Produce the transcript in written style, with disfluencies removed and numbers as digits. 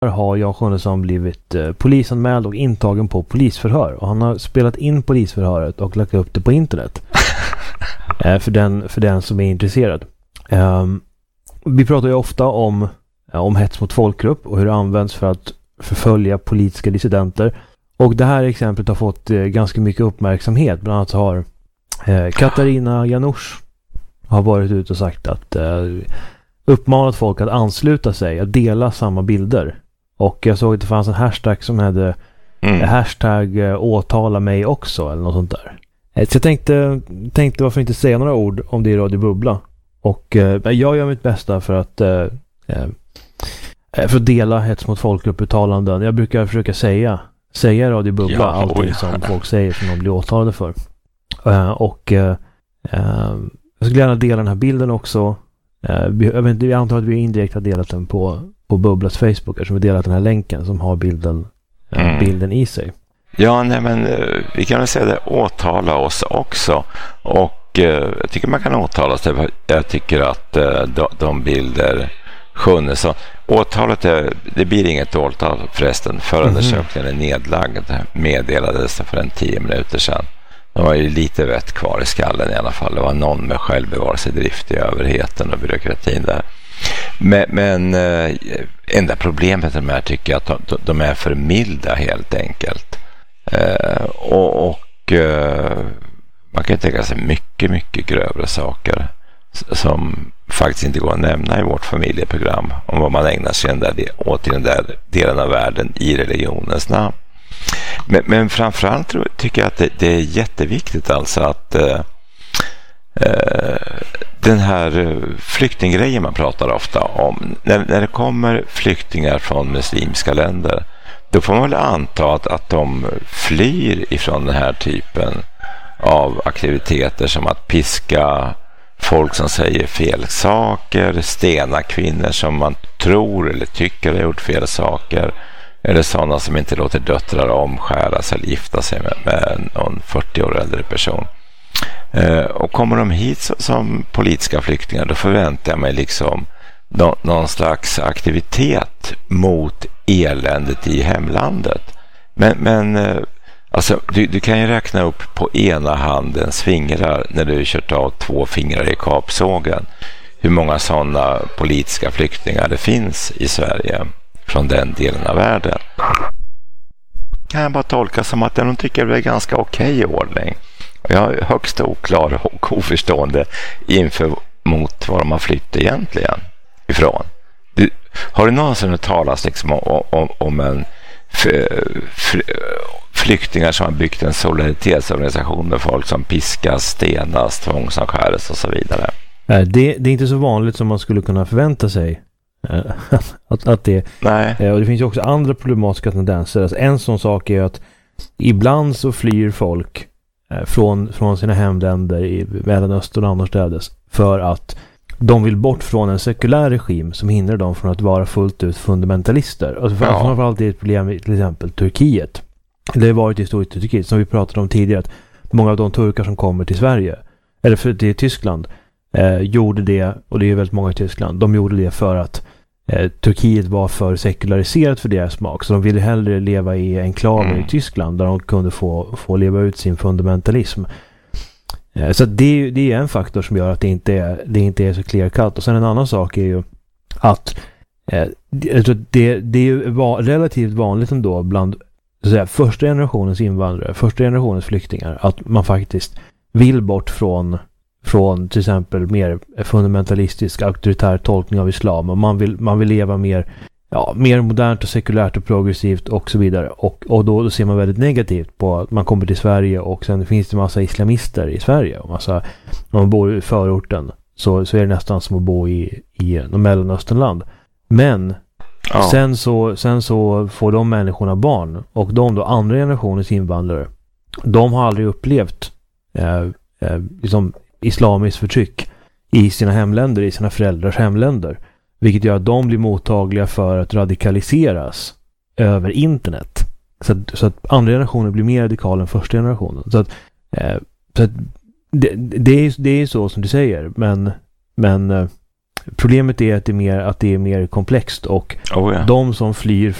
har Jan Sjunnesson blivit polisanmäld och intagen på polisförhör. Och han har spelat in polisförhöret och lagt upp det på internet. För den som är intresserad. Vi pratar ju ofta om hets mot folkgrupp och hur det används för att förfölja politiska dissidenter. Och det här exemplet har fått ganska mycket uppmärksamhet. Bland annat så har Katarina Janouch har varit ute och sagt att uppmanat folk att ansluta sig, att dela samma bilder. Och jag såg att det fanns en hashtag som hade hashtag åtala mig också eller något sånt där. Så jag tänkte varför inte säga några ord om det i Radio Bubbla. Och jag gör mitt bästa för att dela hets mot folkgrupp-uttalanden. Jag brukar försöka säga i Radio Bubbla allting som folk säger som de blir åtalade för. Jag skulle gärna dela den här bilden också. Jag antar att vi indirekt har delat den på Bubblas Facebook, eftersom vi delat den här länken som har bilden i sig. Ja, nej, men vi kan väl säga det, åtala oss också. Och jag tycker man kan åtala sig. Jag tycker att de bilder Sjunnesson, åtalet det blir inget åtal förresten. Förundersökningen är nedlagd, meddelades för en 10 minuter sedan. De var ju lite vett kvar i skallen i alla fall. Det var någon med självbevarelsedrift i överheten och byråkratin där. Men enda problemet med de här tycker jag att de är för milda helt enkelt. Man kan tänka sig mycket, mycket grövre saker som faktiskt inte går att nämna i vårt familjeprogram om vad man ägnar sig åt i den där delen av världen i religionens namn. Men framförallt tycker jag att det är jätteviktigt alltså att den här flyktinggrejen man pratar ofta om, när det kommer flyktingar från muslimska länder, då får man väl anta att de flyr ifrån den här typen av aktiviteter som att piska folk som säger fel saker, stena kvinnor som man tror eller tycker har gjort fel saker, eller sådana som inte låter döttrar omskäras eller gifta sig med någon 40 år äldre person. Och kommer de hit som politiska flyktingar, då förväntar jag mig liksom någon slags aktivitet mot eländet i hemlandet. Men alltså, du kan ju räkna upp på ena handens fingrar när du kört av 2 fingrar i kapsågen hur många sådana politiska flyktingar det finns i Sverige från den delen av världen. Kan jag bara tolka som att de tycker det är ganska okej ordning. Jag är högst oklar och oförstående inför mot var de har flytt egentligen ifrån. Har du någonsin talat liksom om en flyktingar som har byggt en solidaritetsorganisation med folk som piskas, stenas, tvångsavskärs och så vidare? Det är inte så vanligt som man skulle kunna förvänta sig. Att det, och det finns ju också andra problematiska tendenser. Alltså en sån sak är att ibland så flyr folk från sina hemländer i Mellanöstern och annorstädes för att de vill bort från en sekulär regim som hindrar dem från att vara fullt ut fundamentalister. Alltså framförallt är ett problem i till exempel Turkiet. Det har varit historiskt i Turkiet som vi pratade om tidigare, att många av de turkar som kommer till Sverige eller till Tyskland gjorde det, och det är väldigt många i Tyskland, de gjorde det för att Turkiet var för sekulariserat för deras smak, så de ville hellre leva i enklaver i Tyskland där de kunde få leva ut sin fundamentalism. Så det är en faktor som gör att det inte är så clear cut. Och sen en annan sak är ju att det är relativt vanligt ändå bland så att säga, första generationens invandrare, första generationens flyktingar, att man faktiskt vill bort från till exempel mer fundamentalistisk auktoritär tolkning av islam, och man vill leva mer modernt och sekulärt och progressivt och så vidare, och då ser man väldigt negativt på att man kommer till Sverige och sen finns det massa islamister i Sverige, och om man bor i förorten så är det nästan som att bo i någon Mellanösternland. Men sen så får de människorna barn, och de då andra generationens invandrare, de har aldrig upplevt liksom islamiskt förtryck i sina hemländer, i sina föräldrars hemländer, vilket gör att de blir mottagliga för att radikaliseras över internet, så att andra generationer blir mer radikala än första generationen. Så att det är så som du säger, men Problemet är att det är mer komplext och de som flyr